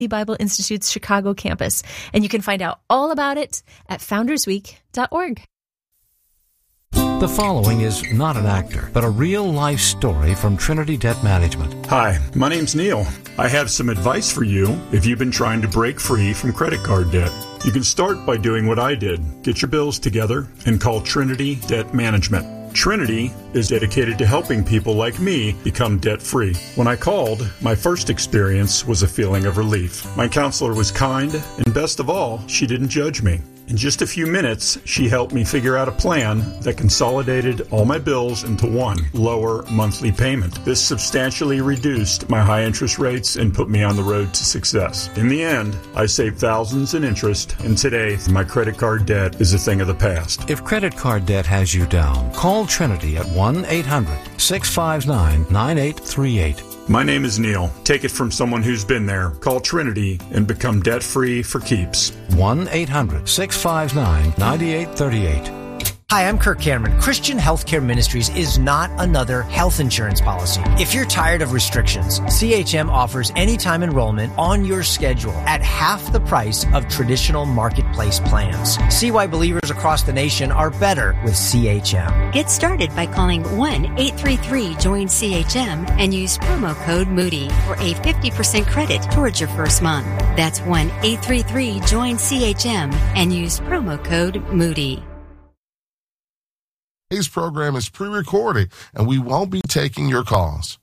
Bible Institute's Chicago campus. And you can find out all about it at foundersweek.org. The following is not an actor, but a real-life story from Trinity Debt Management. Hi, my name's Neil. I have some advice for you if you've been trying to break free from credit card debt. You can start by doing what I did. Get your bills together and call Trinity Debt Management. Trinity is dedicated to helping people like me become debt-free. When I called, my first experience was a feeling of relief. My counselor was kind, and best of all, she didn't judge me. In just a few minutes, she helped me figure out a plan that consolidated all my bills into one lower monthly payment. This substantially reduced my high interest rates and put me on the road to success. In the end, I saved thousands in interest, and today, my credit card debt is a thing of the past. If credit card debt has you down, call Trinity at 1-800-659-9838. My name is Neil. Take it from someone who's been there. Call Trinity and become debt-free for keeps. 1-800-659-9838. Hi, I'm Kirk Cameron. Christian Healthcare Ministries is not another health insurance policy. If you're tired of restrictions, CHM offers anytime enrollment on your schedule at half the price of traditional marketplace plans. See why believers across the nation are better with CHM. Get started by calling 1-833-JOIN-CHM and use promo code Moody for a 50% credit towards your first month. That's 1-833-JOIN-CHM and use promo code Moody. Today's program is pre-recorded, and we won't be taking your calls.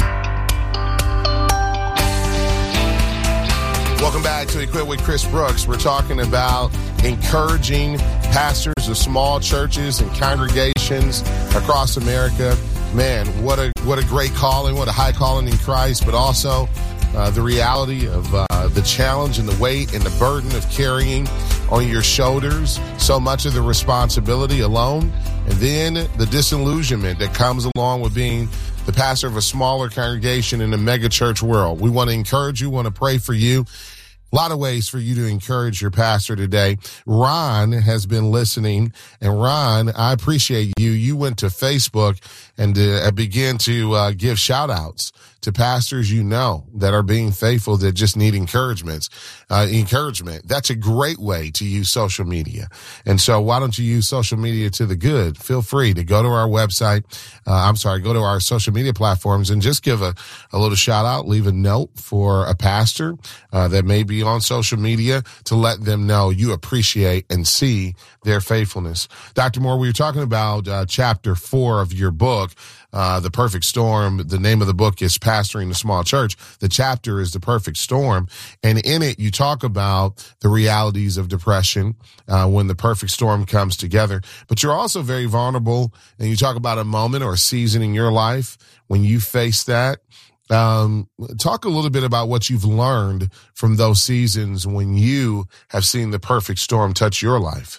Welcome back to Equip with Chris Brooks. We're talking about encouraging pastors of small churches and congregations across America. Man, what a great calling, what a high calling in Christ, but also the reality of the challenge and the weight and the burden of carrying on your shoulders so much of the responsibility alone, and then the disillusionment that comes along with being the pastor of a smaller congregation in a mega church world. We want to encourage you, want to pray for you. A lot of ways for you to encourage your pastor today. Ron has been listening, and Ron, I appreciate you. You went to Facebook and began to give shout outs to pastors you know that are being faithful, that just need encouragement. That's a great way to use social media. And so why don't you use social media to the good? Feel free to go to our website. Go to our social media platforms and just give a little shout out, leave a note for a pastor that may be on social media to let them know you appreciate and see their faithfulness. Dr. Moore, we were talking about chapter 4 of your book, The Perfect Storm. The name of the book is Pastoring the Small Church. The chapter is The Perfect Storm. And in it, you talk about the realities of depression when the perfect storm comes together. But you're also very vulnerable, and you talk about a moment or a season in your life when you face that. Talk a little bit about what you've learned from those seasons when you have seen the perfect storm touch your life.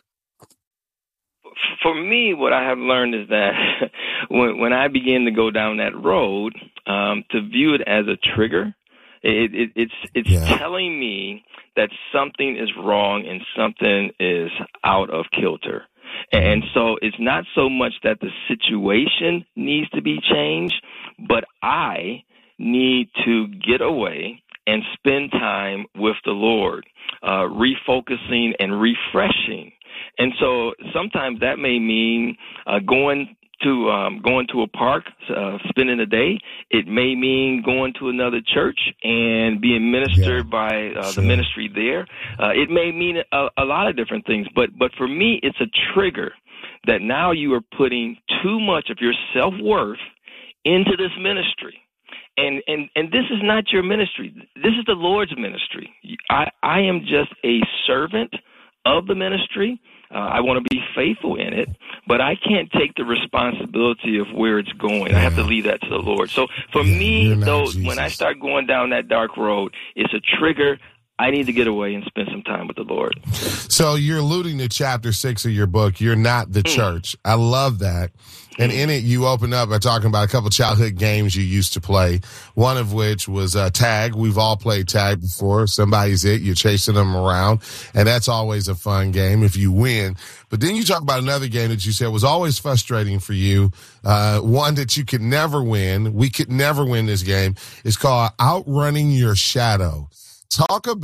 For me, what I have learned is that when I begin to go down that road, to view it as a trigger, it's telling me that something is wrong and something is out of kilter. And so it's not so much that the situation needs to be changed, but I need to get away and spend time with the Lord, refocusing and refreshing. And so sometimes that may mean going to a park, spending a day. It may mean going to another church and being ministered by the ministry there. It may mean a lot of different things, but for me, it's a trigger that now you are putting too much of your self-worth into this ministry. And this is not your ministry. This is the Lord's ministry. I am just a servant of the ministry. I want to be faithful in it, but I can't take the responsibility of where it's going. I have to leave that to the Lord. So for me, though, when I start going down that dark road, it's a trigger. I need to get away and spend some time with the Lord. So you're alluding to chapter 6 of your book, You're Not the Church. I love that. And in it, you open up by talking about a couple childhood games you used to play, one of which was tag. We've all played tag before. Somebody's it. You're chasing them around, and that's always a fun game if you win. But then you talk about another game that you said was always frustrating for you, one that you could never win. We could never win this game. It's called Outrunning Your Shadow. Talk about